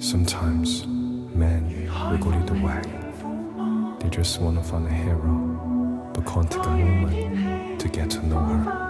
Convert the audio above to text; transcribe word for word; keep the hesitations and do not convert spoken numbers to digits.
Sometimes men will go lead the way. They just wanna find a hero, but can't take a moment to get to know her.